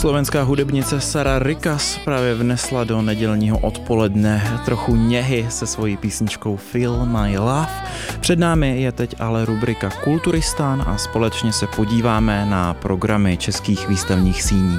Slovenská hudebnice Sara Rikas právě vnesla do nedělního odpoledne trochu něhy se svojí písničkou Feel My Love. Před námi je teď ale rubrika Kulturistán a společně se podíváme na programy českých výstavních síní.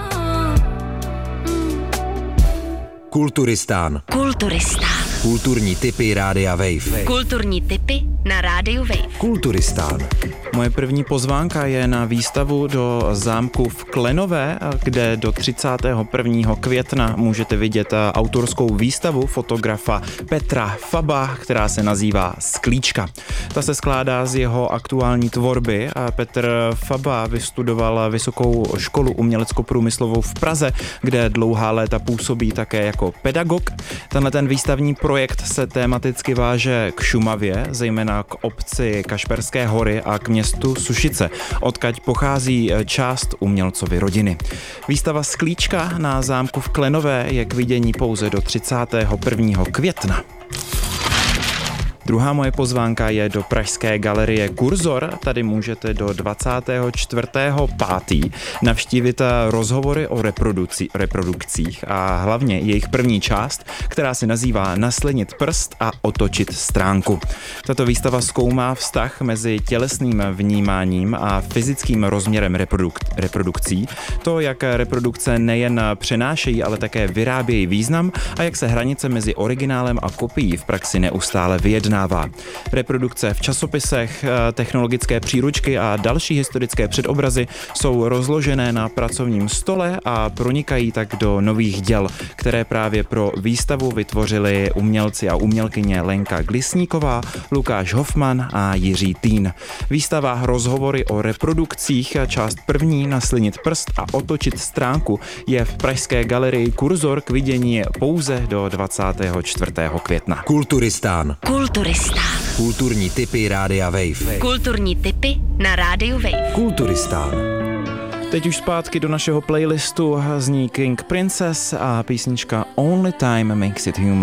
Kulturistán. Kulturní tipy Rádia Wave. Kulturní tipy na Rádiu Wave. Kulturistán. Moje první pozvánka je na výstavu do zámku v Klenové, kde do 31. května můžete vidět autorskou výstavu fotografa Petra Faba, která se nazývá Sklíčka. Ta se skládá z jeho aktuální tvorby. Petr Faba vystudoval Vysokou školu umělecko-průmyslovou v Praze, kde dlouhá léta působí také jako pedagog. Tenhle ten výstavní projekt se tematicky váže k Šumavě, zejména k obci Kašperské hory a k městu Sušice, odkud pochází část umělcovy rodiny. Výstava Sklíčka na zámku v Klenové je k vidění pouze do 31. května. Druhá moje pozvánka je do pražské galerie Kurzor. Tady můžete do 24.5. navštívit rozhovory o reprodukcích a hlavně jejich první část, která se nazývá Naslinit prst a otočit stránku. Tato výstava zkoumá vztah mezi tělesným vnímáním a fyzickým rozměrem reprodukcí, to, jak reprodukce nejen přenášejí, ale také vyrábějí význam a jak se hranice mezi originálem a kopií v praxi neustále vyjedná. Reprodukce v časopisech, technologické příručky a další historické předobrazy jsou rozložené na pracovním stole a pronikají tak do nových děl, které právě pro výstavu vytvořili umělci a umělkyně Lenka Glisníková, Lukáš Hofman a Jiří Týn. Výstava Rozhovory o reprodukcích, část první Naslinit prst a otočit stránku je v pražské galerii Kurzor k vidění pouze do 24. května. Kulturistán. Kulturní tipy Rádia Wave. Kulturní tipy na Rádiu Wave. Kulturistán. Teď už zpátky do našeho playlistu zní King Princess a písnička Only Time Makes It Human.